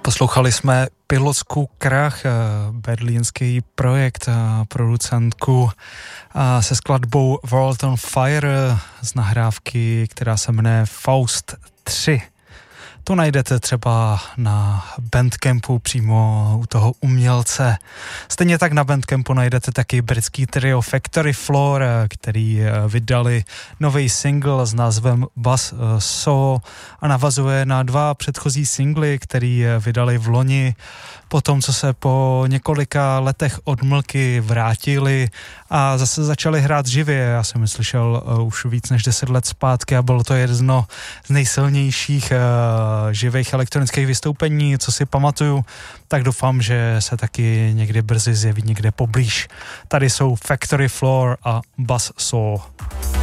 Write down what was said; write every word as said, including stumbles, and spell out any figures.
Poslouchali jsme Pilotskou Krach, berlínský projekt, producentku se skladbou World on Fire z nahrávky, která se jmenuje Faust tři. To najdete třeba na Bandcampu přímo u toho umělce. Stejně tak na Bandcampu najdete taky britský trio Factory Floor, který vydali nový single s názvem Buzz Saw a navazuje na dva předchozí singly, který vydali v loni, po tom, co se po několika letech odmlky vrátili a zase začali hrát živě. Já jsem slyšel uh, už víc než deset let zpátky a bylo to jedno z nejsilnějších uh, živých elektronických vystoupení, co si pamatuju, tak doufám, že se taky někdy brzy zjeví někde poblíž. Tady jsou Factory Floor a Buzz Saw.